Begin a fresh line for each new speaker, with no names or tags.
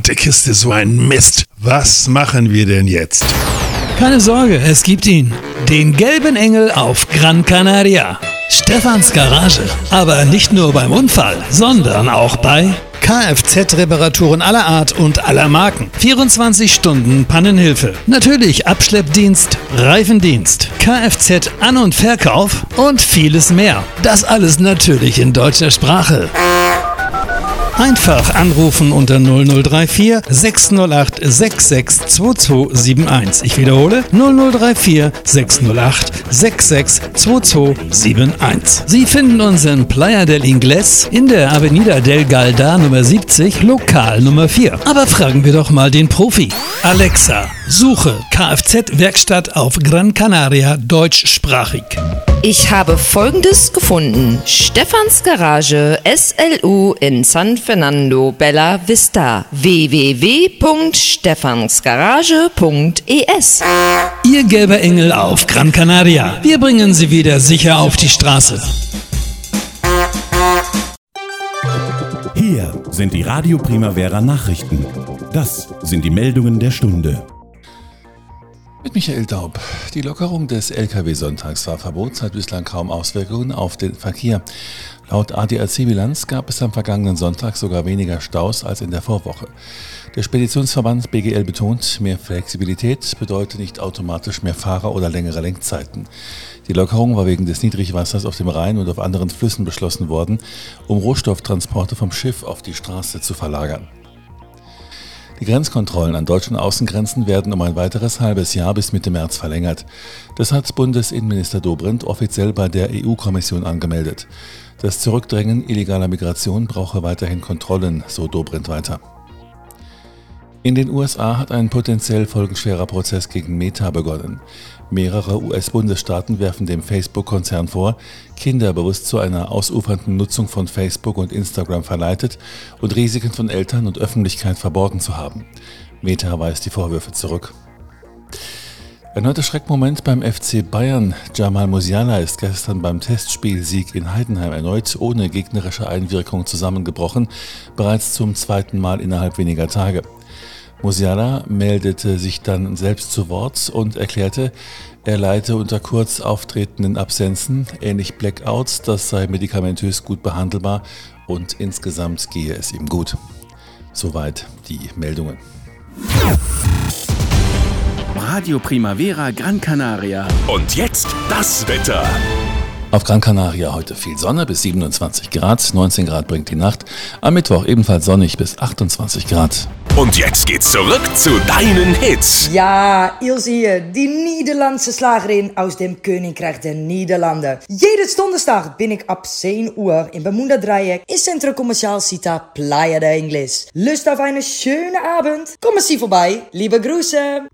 verdammte Kiste, so ein Mist. Was machen wir denn jetzt?
Keine Sorge, es gibt ihn. Den gelben Engel auf Gran Canaria. Stefans Garage. Aber nicht nur beim Unfall, sondern auch bei Kfz-Reparaturen aller Art und aller Marken. 24 Stunden Pannenhilfe. Natürlich Abschleppdienst, Reifendienst, Kfz-An- und Verkauf und vieles mehr. Das alles natürlich in deutscher Sprache. Einfach anrufen unter 0034 608 662271. Ich wiederhole 0034 608 662271. Sie finden uns in Playa del Ingles in der Avenida del Galda Nummer 70, Lokal Nummer 4. Aber fragen wir doch mal den Profi. Alexa, suche Kfz-Werkstatt auf Gran Canaria deutschsprachig.
Ich habe Folgendes gefunden. Stefans Garage SLU in San Fernando Bella Vista. www.stefansgarage.es.
Ihr gelber Engel auf Gran Canaria. Wir bringen Sie wieder sicher auf die Straße.
Hier sind die Radio Primavera Nachrichten. Das sind die Meldungen der Stunde.
Mit Michael Daub. Die Lockerung des Lkw-Sonntagsfahrverbots hat bislang kaum Auswirkungen auf den Verkehr. Laut ADAC-Bilanz gab es am vergangenen Sonntag sogar weniger Staus als in der Vorwoche. Der Speditionsverband BGL betont, mehr Flexibilität bedeutet nicht automatisch mehr Fahrer oder längere Lenkzeiten. Die Lockerung war wegen des Niedrigwassers auf dem Rhein und auf anderen Flüssen beschlossen worden, um Rohstofftransporte vom Schiff auf die Straße zu verlagern. Die Grenzkontrollen an deutschen Außengrenzen werden um ein weiteres halbes Jahr bis Mitte März verlängert. Das hat Bundesinnenminister Dobrindt offiziell bei der EU-Kommission angemeldet. Das Zurückdrängen illegaler Migration brauche weiterhin Kontrollen, so Dobrindt weiter. In den USA hat ein potenziell folgenschwerer Prozess gegen Meta begonnen. Mehrere US-Bundesstaaten werfen dem Facebook-Konzern vor, Kinder bewusst zu einer ausufernden Nutzung von Facebook und Instagram verleitet und Risiken von Eltern und Öffentlichkeit verborgen zu haben. Meta weist die Vorwürfe zurück. Erneuter Schreckmoment beim FC Bayern. Jamal Musiala ist gestern beim Testspielsieg in Heidenheim erneut ohne gegnerische Einwirkung zusammengebrochen, bereits zum zweiten Mal innerhalb weniger Tage. Musiala meldete sich dann selbst zu Wort und erklärte, er leide unter kurz auftretenden Absenzen, ähnlich Blackouts, das sei medikamentös gut behandelbar und insgesamt gehe es ihm gut. Soweit die Meldungen.
Radio Primavera Gran Canaria.
Und jetzt das Wetter.
Auf Gran Canaria heute viel Sonne bis 27 Grad, 19 Grad bringt die Nacht. Am Mittwoch ebenfalls sonnig bis 28 Grad.
Und jetzt geht's zurück zu deinen Hits.
Ja, Ilse hier, die Nederlandse Schlagerin aus dem Königreich der Niederlanden. Jede Donderstag bin ich ab 10 Uhr in Bermuda Dreieck in Centro Comercial Cita Playa de Ingles. Lust auf eine schöne Abend? Kommen Sie vorbei. Liebe Grüße.